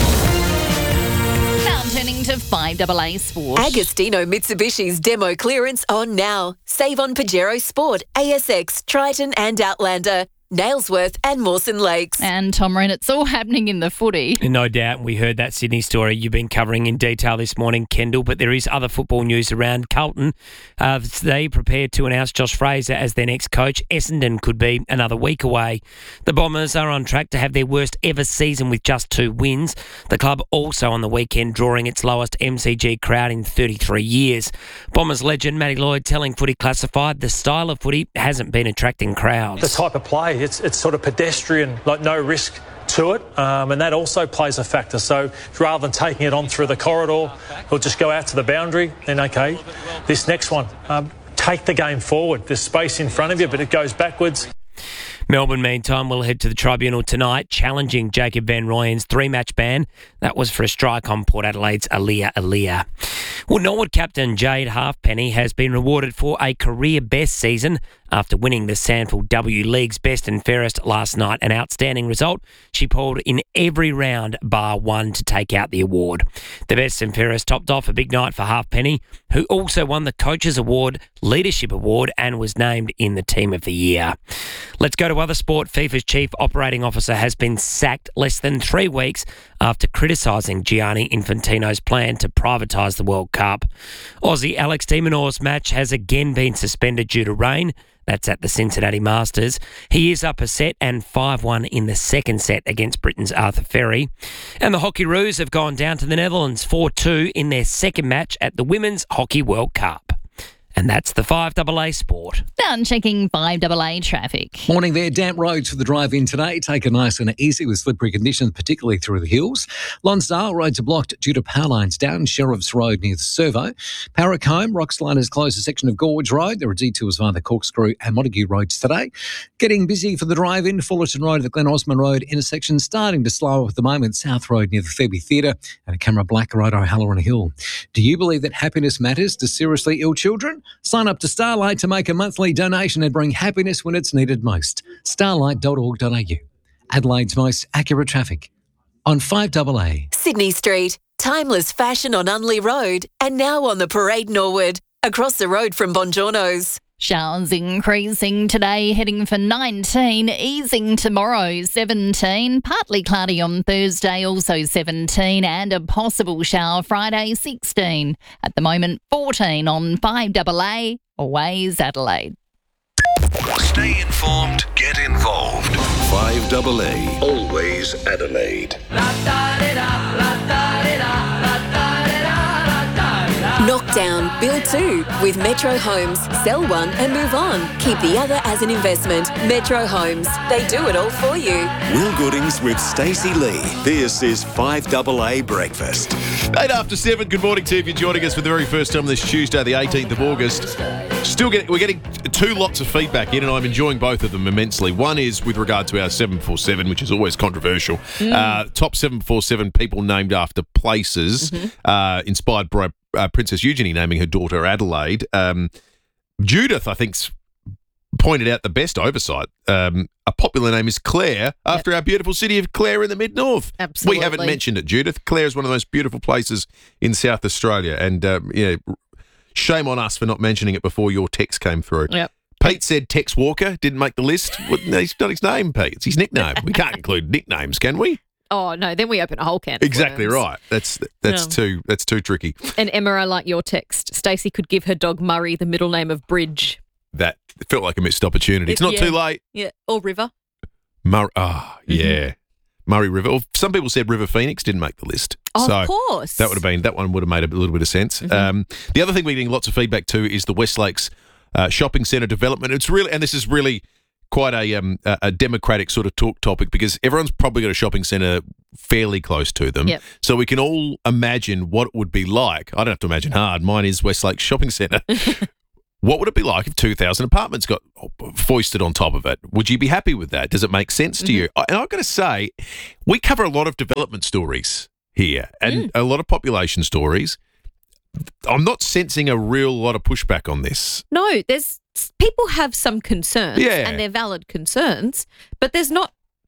Turning to five double A Sport. Agostino Mitsubishi's demo clearance on now. Save on Pajero Sport, A S X, Triton and Outlander, Nailsworth and Mawson Lakes. And Tom Wren, it's all happening in the footy. No doubt. We heard that Sydney story you've been covering in detail this morning, Kendall, but there is other football news around. Carlton, uh, they prepared to announce Josh Fraser as their next coach. Essendon could be another week away. The Bombers are on track to have their worst ever season with just two wins. The club also on the weekend drawing its lowest M C G crowd in thirty-three years. Bombers legend Matty Lloyd telling Footy Classified the style of footy hasn't been attracting crowds. The type of play, it's it's sort of pedestrian, like no risk to it, um, and that also plays a factor. So rather than taking it on through the corridor, or just go out to the boundary, then okay, this next one, um, take the game forward. There's space in front of you, but it goes backwards. Melbourne, meantime, will head to the tribunal tonight, challenging Jacob Van Rooyen's three-match ban. That was for a strike on Port Adelaide's Alia Alia. Well, Norwood captain Jade Halfpenny has been rewarded for a career best season after winning the Sandford W League's best and fairest last night. An outstanding result. She pulled in every round bar one to take out the award. The best and fairest topped off a big night for Halfpenny, who also won the Coaches Award, Leadership Award, and was named in the Team of the Year. Let's go to other sport. FIFA's chief operating officer has been sacked less than three weeks after criticising Gianni Infantino's plan to privatise the World Cup. Aussie Alex de Minaur's match has again been suspended due to rain. That's at the Cincinnati Masters. He is up a set and five one in the second set against Britain's Arthur Ferry. And the Hockeyroos have gone down to the Netherlands four two in their second match at the Women's Hockey World Cup. And that's the five double A Sport. Now checking five double A traffic. Morning there. Damp roads for the drive-in today. Take it nice and easy with slippery conditions, particularly through the hills. Lonsdale roads are blocked due to power lines down. Sheriff's Road near the Servo. Parracombe, Roxline has closed a section of Gorge Road. There are detours via the Corkscrew and Montague roads today. Getting busy for the drive-in. Fullerton Road at the Glen Osmond Road intersection starting to slow at the moment. South Road near the Thurby Theatre and a Camera Black Road, O'Halloran Hill. Do you believe that happiness matters to seriously ill children? Sign up to Starlight to make a monthly donation and bring happiness when it's needed most. starlight dot org dot a u. Adelaide's most accurate traffic on five double A. Sydney Street, timeless fashion on Unley Road, and now on the Parade Norwood, across the road from Bongiorno's. Showers increasing today, heading for nineteen, easing tomorrow, seventeen, partly cloudy on Thursday, also seventeen, and a possible shower Friday, sixteen. At the moment, fourteen on five double A, Always Adelaide. Stay informed, get involved. five double A, Always Adelaide. Knockdown, build two with Metro Homes. Sell one and move on. Keep the other as an investment. Metro Homes. They do it all for you. Will Goodings with Stacey Lee. This is five double A Breakfast. Eight after seven. Good morning to you if you're joining us for the very first time this Tuesday, the eighteenth of August. Still getting, we're getting two lots of feedback in, and I'm enjoying both of them immensely. One is with regard to our seven four seven, which is always controversial. Mm. Uh, top seven four seven people named after places, mm-hmm. uh, inspired by uh, Princess Eugenie naming her daughter Adelaide. Um, Judith, I think, pointed out the best oversight. Um, a popular name is Clare, after yep. our beautiful city of Clare in the mid-north. Absolutely. We haven't mentioned it, Judith. Clare is one of the most beautiful places in South Australia, and um, yeah, shame on us for not mentioning it before your text came through. Yep. Pete said Tex Walker didn't make the list. Well, no, it's not his name, Pete. It's his nickname. We can't include nicknames, can we? Oh no, then we open a whole can. Of exactly worms. right. That's that's Yeah. too that's too tricky. And Emma, I like your text. Stacey could give her dog Murray the middle name of Bridge. that felt like a missed opportunity. It's not yeah. too late. Yeah, or River. Murray, ah, Mm-hmm. yeah. Murray River. Well, some people said River Phoenix didn't make the list. Of so course. That would have been, that one would have made a little bit of sense. Mm-hmm. Um, the other thing we're getting lots of feedback to is the West Lakes uh, shopping centre development. It's really, and this is really quite a, um, a a democratic sort of talk topic because everyone's probably got a shopping centre fairly close to them. Yep. So we can all imagine what it would be like. I don't have to imagine hard. Mine is West Lakes Shopping Centre. What would it be like if two thousand apartments got foisted on top of it? Would you be happy with that? Does it make sense to Mm-hmm. you? And I've got to say, we cover a lot of development stories here and Mm. a lot of population stories. I'm not sensing a real lot of pushback on this. No, there's people have some concerns, Yeah. and they're valid concerns, but there's not.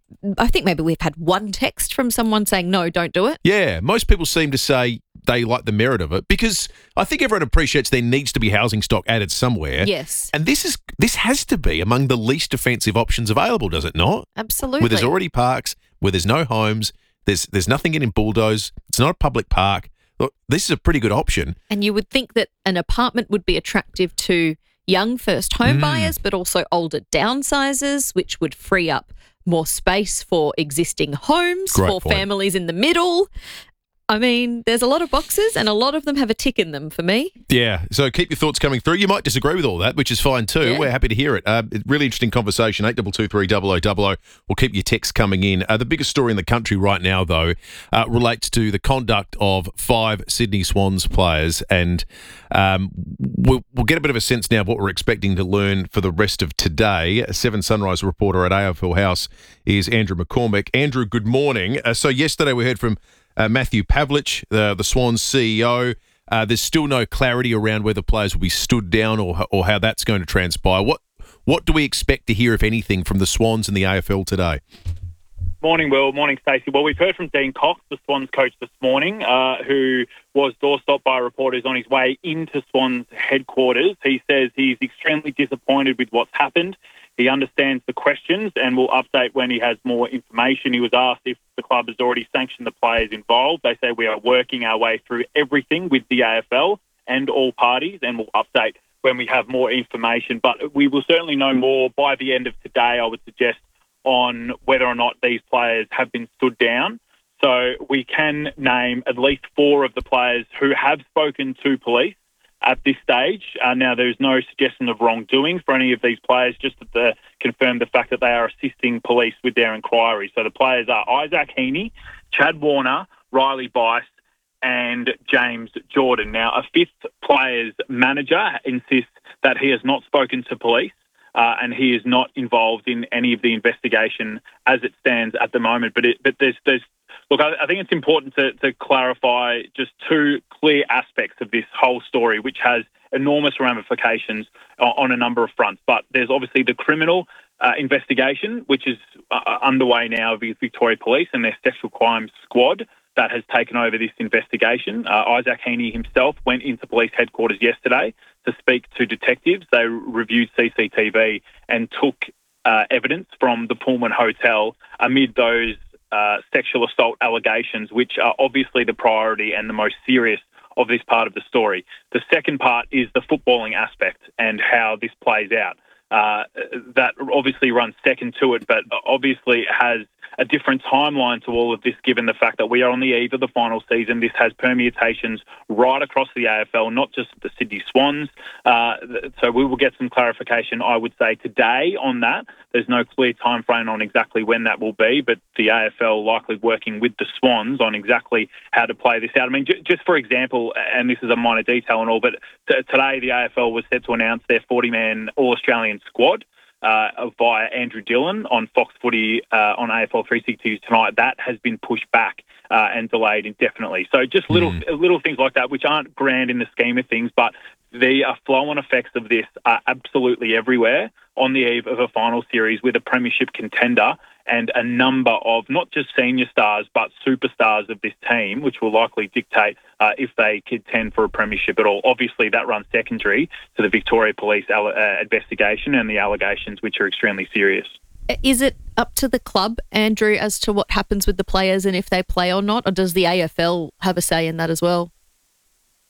I think maybe we've had one text from someone saying no, don't do it. Yeah, most people seem to say they like the merit of it because I think everyone appreciates there needs to be housing stock added somewhere. Yes. And this is this has to be among the least offensive options available, does it not? Absolutely. Where there's already parks, where there's no homes, there's there's nothing getting bulldozed. It's not a public park. Look, this is a pretty good option. And you would think that an apartment would be attractive to young first home Mm. buyers, but also older downsizers, which would free up more space for existing homes, Great for point. families in the middle. I mean, there's a lot of boxes and a lot of them have a tick in them for me. Yeah, so keep your thoughts coming through. You might disagree with all that, which is fine too. Yeah. We're happy to hear it. Uh, really interesting conversation, eight two two three double oh double oh. We'll keep your texts coming in. Uh, the biggest story in the country right now, though, uh, relates to the conduct of five Sydney Swans players. And um, we'll, we'll get a bit of a sense now of what we're expecting to learn for the rest of today. Seven Sunrise reporter at A F L House is Andrew McCormick. Andrew, good morning. Uh, so yesterday we heard from Uh, Matthew Pavlich, the, the Swans C E O. Uh, there's still no clarity around whether players will be stood down or or how that's going to transpire. What what do we expect to hear, if anything, from the Swans and the A F L today? Morning, Will. Morning, Stacey. Well, we've heard from Dean Cox, the Swans coach this morning, uh, who was doorstopped by reporters on his way into Swans headquarters. He says he's extremely disappointed with what's happened. He understands the questions and will update when he has more information. He was asked if the club has already sanctioned the players involved. They say we are working our way through everything with the A F L and all parties, and we'll update when we have more information. But we will certainly know more by the end of today, I would suggest, on whether or not these players have been stood down. So we can name at least four of the players who have spoken to police at this stage. Uh, now, there's no suggestion of wrongdoing for any of these players, just to the, confirm the fact that they are assisting police with their inquiry. So the players are Isaac Heaney, Chad Warner, Riley Bice, and James Jordan. Now, a fifth player's manager insists that he has not spoken to police. Uh, and he is not involved in any of the investigation as it stands at the moment. But it, but there's there's look, I, I think it's important to, to clarify just two clear aspects of this whole story, which has enormous ramifications on, on a number of fronts. But there's obviously the criminal uh, investigation, which is uh, underway now with Victoria Police and their sexual crimes squad that has taken over this investigation. Uh, Isaac Heaney himself went into police headquarters yesterday to speak to detectives. They reviewed C C T V and took uh, evidence from the Pullman Hotel amid those uh, sexual assault allegations, which are obviously the priority and the most serious of this part of the story. The second part is the footballing aspect and how this plays out. Uh, that obviously runs second to it, but obviously has a different timeline to all of this, given the fact that we are on the eve of the final season. This has permutations right across the A F L, not just the Sydney Swans. Uh, so we will get some clarification, I would say, today on that. There's no clear time frame on exactly when that will be, but the A F L likely working with the Swans on exactly how to play this out. I mean, j- just for example, and this is a minor detail and all, but t- today the A F L was set to announce their forty-man All-Australian squad uh, via Andrew Dillon on Fox Footy uh, on A F L three sixty tonight. That has been pushed back uh, and delayed indefinitely. So just little mm. little things like that, which aren't grand in the scheme of things, but the uh, flow-on effects of this are absolutely everywhere on the eve of a final series with a premiership contender and a number of not just senior stars but superstars of this team, which will likely dictate uh, if they contend for a premiership at all. Obviously, that runs secondary to the Victoria Police uh, investigation and the allegations, which are extremely serious. Is it up to the club, Andrew, as to what happens with the players and if they play or not, or does the A F L have a say in that as well?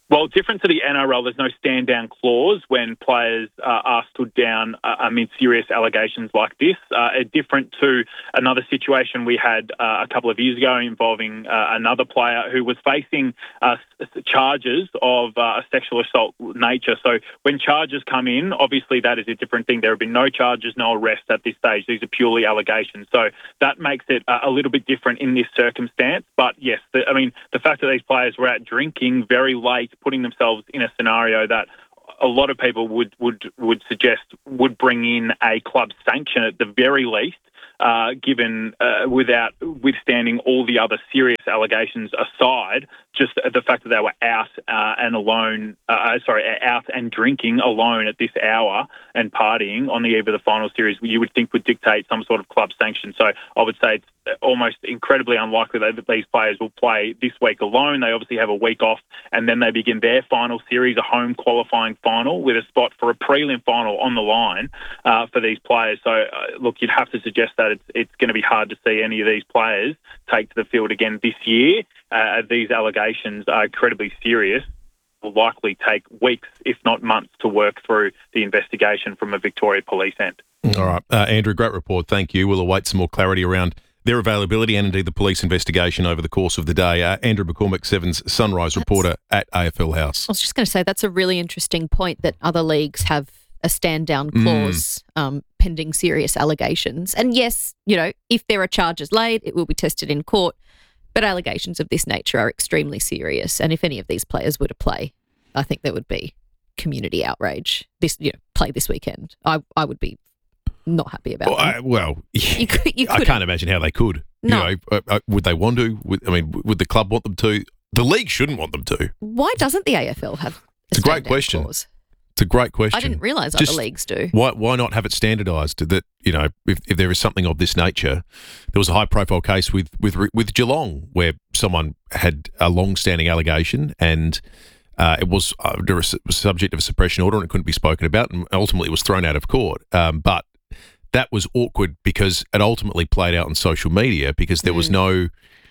Well, different to the N R L, there's no stand-down clause when players uh, are stood down uh, amid serious allegations like this. Uh, different to another situation we had uh, a couple of years ago involving uh, another player who was facing uh, charges of uh, a sexual assault nature. So when charges come in, obviously that is a different thing. There have been no charges, no arrests at this stage. These are purely allegations. So that makes it uh, a little bit different in this circumstance. But yes, the, I mean, the fact that these players were out drinking very late, putting themselves in a scenario that a lot of people would, would, would suggest would bring in a club sanction at the very least, uh, given uh, without withstanding all the other serious allegations aside, just the fact that they were out uh, and alone, uh, sorry, out and drinking alone at this hour and partying on the eve of the final series, you would think would dictate some sort of club sanction. So I would say it's almost incredibly unlikely that these players will play this week alone. They obviously have a week off and then they begin their final series, a home qualifying final with a spot for a prelim final on the line uh, for these players. So, uh, look, you'd have to suggest that it's, it's going to be hard to see any of these players take to the field again this year. Uh, these allegations are incredibly serious. Will likely take weeks, if not months, to work through the investigation from a Victoria Police end. All right. Uh, Andrew, great report. Thank you. We'll await some more clarity around their availability and indeed the police investigation over the course of the day. Uh, Andrew McCormick, Seven's Sunrise reporter at A F L House. I was just going to say that's a really interesting point that other leagues have a stand-down clause mm. um, pending serious allegations. And yes, you know, if there are charges laid, it will be tested in court. But allegations of this nature are extremely serious. And if any of these players were to play, I think there would be community outrage. This, you know, play this weekend. I, I would be not happy about well, I, well you could, you I can't imagine how they could. No. You know, uh, would they want to? Would, I mean, would the club want them to? The league shouldn't want them to. Why doesn't the A F L have a It's a great question. Clause? It's a great question. I didn't realise Just other leagues do. Why why not have it standardised that, you know, if, if there is something of this nature? There was a high-profile case with, with, with Geelong where someone had a long-standing allegation and uh, it was, uh, was subject of a suppression order and it couldn't be spoken about and ultimately was thrown out of court. Um, but that was awkward because it ultimately played out on social media because there mm. was no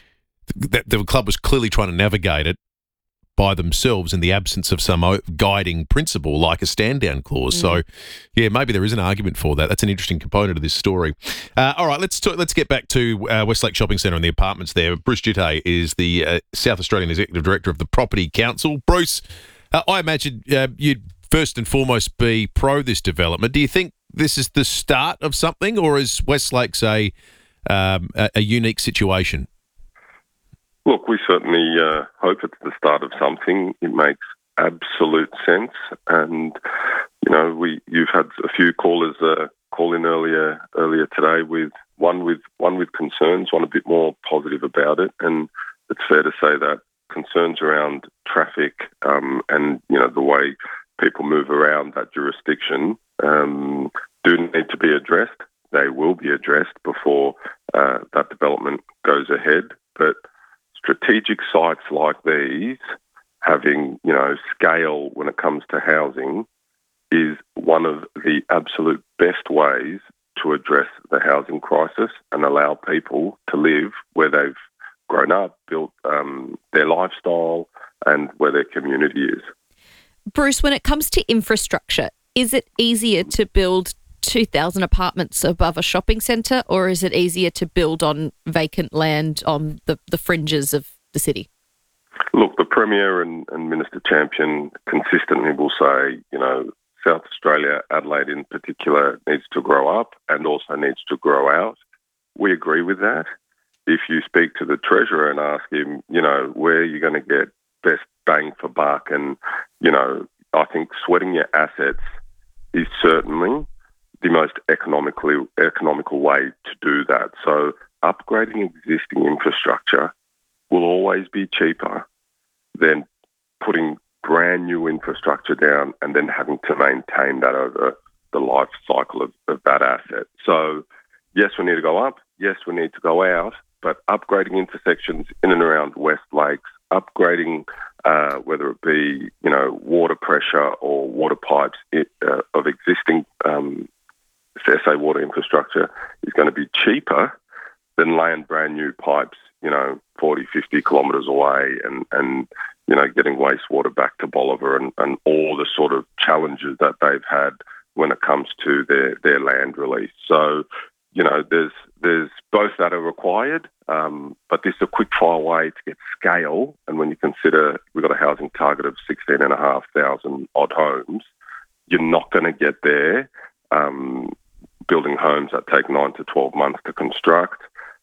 the, – the club was clearly trying to navigate it by themselves in the absence of some guiding principle like a stand-down clause. Mm. So, yeah, maybe there is an argument for that. That's an interesting component of this story. Uh, all right, let's talk, let's get back to uh, Westlake Shopping Centre and the apartments there. Bruce Jitte is the uh, South Australian Executive Director of the Property Council. Bruce, uh, I imagine uh, you'd first and foremost be pro this development. Do you think this is the start of something, or is Westlake's a, um, a, a unique situation? Look, we certainly uh, hope it's the start of something. It makes absolute sense. And, you know, we you've had a few callers uh, call in earlier earlier today with one with one with concerns, one a bit more positive about it. And it's fair to say that concerns around traffic um, and, you know, the way people move around that jurisdiction um, do need to be addressed. They will be addressed before uh, that development goes ahead. But strategic sites like these, having, you know, scale when it comes to housing, is one of the absolute best ways to address the housing crisis and allow people to live where they've grown up, built um, their lifestyle, and where their community is. Bruce, when it comes to infrastructure, is it easier to build two thousand apartments above a shopping centre, or is it easier to build on vacant land on the, the fringes of the city? Look, the Premier and, and Minister Champion consistently will say, you know, South Australia, Adelaide in particular, needs to grow up and also needs to grow out. We agree with that. If you speak to the Treasurer and ask him, you know, where are you going to get best bang for buck, and, you know, I think sweating your assets is certainly the most economically economical way to do that. So upgrading existing infrastructure will always be cheaper than putting brand new infrastructure down and then having to maintain that over the life cycle of, of that asset. So yes, we need to go up. Yes, we need to go out. But upgrading intersections in and around West Lakes, upgrading uh, whether it be, you know, water pressure or water pipes it, uh, of existing um, S A water infrastructure is going to be cheaper than laying brand new pipes, you know, forty, fifty kilometres away and, and, you know, getting wastewater back to Bolivar and, and all the sort of challenges that they've had when it comes to their, their land release. So, you know, there's there's both that are required, um, but this is a quick fire way to get scale. And when you consider we've got a housing target of sixteen and a half thousand odd homes, you're not going to get there um, building homes that take nine to twelve months to construct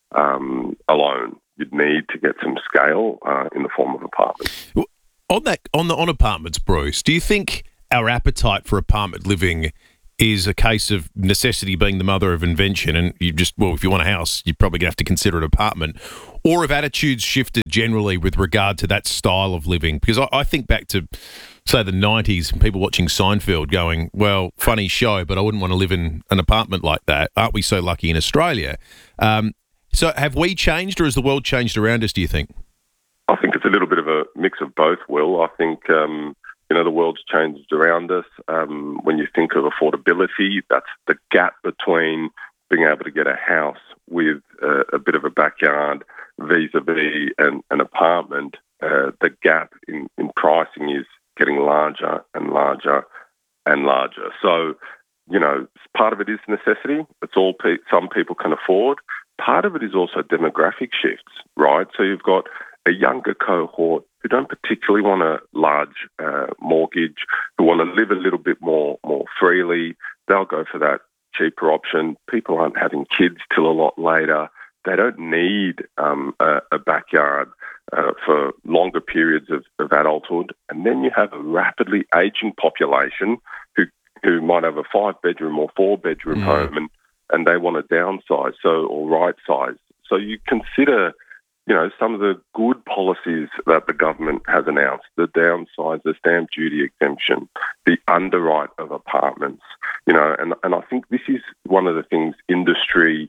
um, alone. You'd need to get some scale uh, in the form of apartments. On that, on the on apartments, Bruce, do you think our appetite for apartment living is a case of necessity being the mother of invention, and you just, well, if you want a house, you're probably going to have to consider an apartment, or have attitudes shifted generally with regard to that style of living? Because I, I think back to, say, the nineties, and people watching Seinfeld going, well, funny show, but I wouldn't want to live in an apartment like that. Aren't we so lucky in Australia? Um, so have we changed, or has the world changed around us, do you think? I think it's a little bit of a mix of both, Will. I think... Um, You know, the world's changed around us. Um, when you think of affordability, that's the gap between being able to get a house with uh, a bit of a backyard vis-a-vis an, an apartment. Uh, the gap in, in pricing is getting larger and larger and larger. So, you know, part of it is necessity. It's all pe- some people can afford. Part of it is also demographic shifts, right? So you've got a younger cohort who don't particularly want a large uh, mortgage, who want to live a little bit more more freely. They'll go for that cheaper option. People aren't having kids till a lot later. They don't need um, a, a backyard uh, for longer periods of, of adulthood. And then you have a rapidly aging population who who might have a five-bedroom or four-bedroom mm. home, and, and they want to downsize, so or right-size. So you consider... You know, some of the good policies that the government has announced, the downsize, the stamp duty exemption, the underwrite of apartments, you know, and, and I think this is one of the things industry,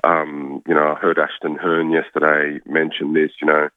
um, you know, I heard Ashton Hearn yesterday mention this, you know,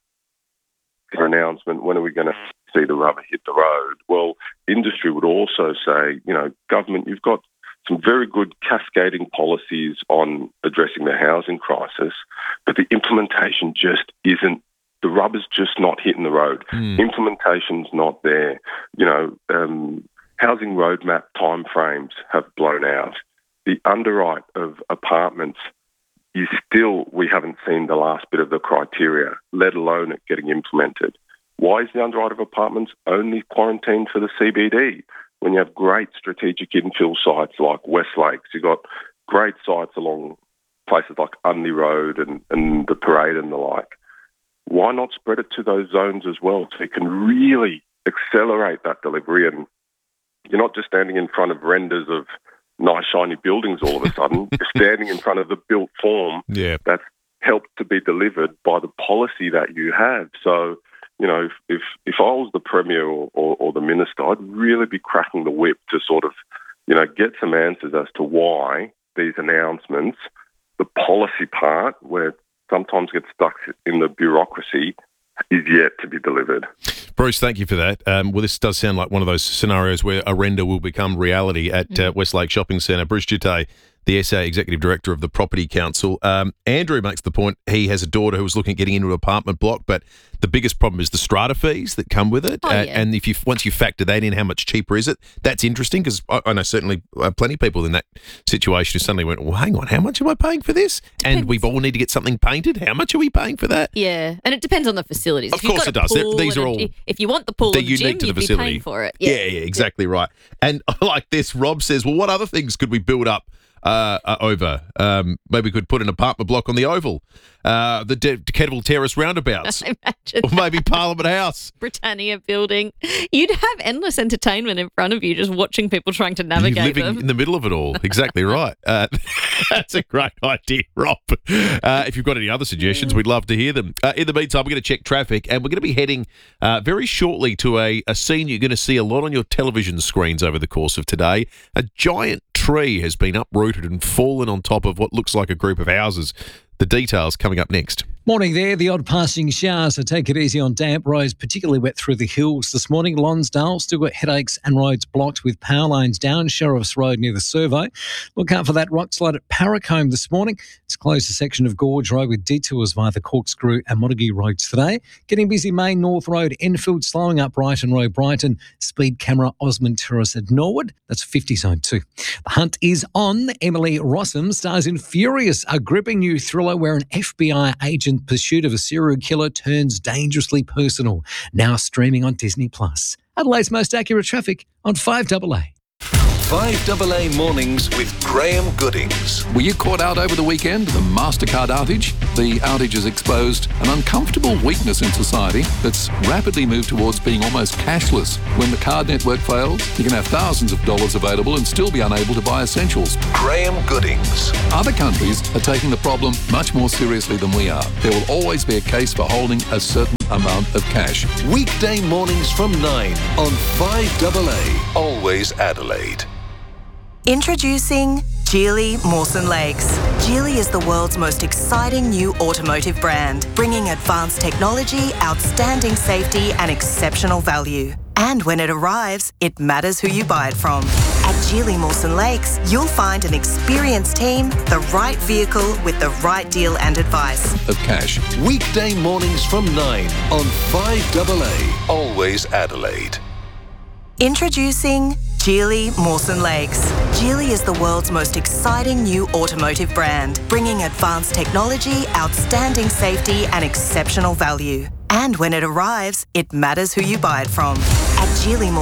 their announcement, when are we going to see the rubber hit the road? Well, industry would also say, you know, government, you've got some very good cascading policies on addressing the housing crisis, but the implementation just isn't, the rubber's just not hitting the road. Mm. Implementation's not there. You know, um, housing roadmap timeframes have blown out. The underwrite of apartments is still, we haven't seen the last bit of the criteria, let alone it getting implemented. Why is the underwrite of apartments only quarantined for the C B D? When you have great strategic infill sites like West Lakes, you've got great sites along places like Unley Road and, and the Parade and the like. Why not spread it to those zones as well so you can really accelerate that delivery, and you're not just standing in front of renders of nice shiny buildings all of a sudden, you're standing in front of the built form yeah. that's helped to be delivered by the policy that you have. So, you know, if, if, if I was the Premier or, or, or the Minister, I'd really be cracking the whip to sort of, you know, get some answers as to why these announcements, the policy part, where sometimes gets stuck in the bureaucracy, is yet to be delivered. Bruce, thank you for that. Um, well, this does sound like one of those scenarios where a render will become reality at mm. uh, Westlake Shopping Centre. Bruce Jutte, the S A Executive Director of the Property Council. Um, Andrew makes the point he has a daughter who was looking at getting into an apartment block, but the biggest problem is the strata fees that come with it. Oh, uh, yeah. And if you once you factor that in, how much cheaper is it? That's interesting, because I, I know certainly uh, plenty of people in that situation who suddenly went, well, hang on, how much am I paying for this? Depends. And we all need to get something painted. How much are we paying for that? Yeah, and it depends on the facilities. Of if you've course got it a does. They're- pool these and are a- all- If you want the pool They're and the unique gym, to the you'd facility. be paying for it. Yeah, Yeah, yeah, exactly right. And I like this. Rob says, well, what other things could we build up uh, uh, over? Um, maybe we could put an apartment block on the Oval, uh, the De- Kedville Terrace roundabouts, Imagine or maybe Parliament House. Britannia building. You'd have endless entertainment in front of you just watching people trying to You're navigate living them. in the middle of it all. Exactly right. Uh, that's a great idea, Rob. Uh, if you've got any other suggestions, we'd love to hear them. Uh, in the meantime, we're going to check traffic, and we're going to be heading uh, very shortly to a, a scene you're going to see a lot on your television screens over the course of today. A giant tree has been uprooted and fallen on top of what looks like a group of houses The details coming up next. Morning there. The odd passing shower, so take it easy on damp roads, particularly wet through the hills this morning. Lonsdale still got headaches and roads blocked with power lines down Sheriff's Road near the Servo. Look out for that rock slide at Parracombe this morning. It's closed a section of Gorge Road with detours via the Corkscrew and Montague roads today. Getting busy Main North Road, Enfield, slowing up Brighton Road, Brighton. Speed camera Osmond Terrace at Norwood. That's fifty zone two. The hunt is on. Emily Rossum stars in Furious, a gripping new thriller where an F B I agent pursuit of a serial killer turns dangerously personal. Now streaming on Disney Plus. Adelaide's most accurate traffic on five double A. five double A Mornings with Graham Goodings. Were you caught out over the weekend? The MasterCard outage? The outage has exposed an uncomfortable weakness in society that's rapidly moved towards being almost cashless. When the card network fails, you can have thousands of dollars available and still be unable to buy essentials. Graham Goodings. Other countries are taking the problem much more seriously than we are. There will always be a case for holding a certain amount of cash. Weekday mornings from nine on five double A. Always Adelaide. Introducing Geely Mawson Lakes. Geely is the world's most exciting new automotive brand, bringing advanced technology, outstanding safety and exceptional value. And when it arrives, it matters who you buy it from. At Geely Mawson Lakes, you'll find an experienced team, the right vehicle with the right deal and advice. Of cash. Weekday mornings from nine on five double A. Always Adelaide. Introducing Geely Mawson Lakes. Geely is the world's most exciting new automotive brand, bringing advanced technology, outstanding safety and exceptional value. And when it arrives, it matters who you buy it from. At Geely Mawson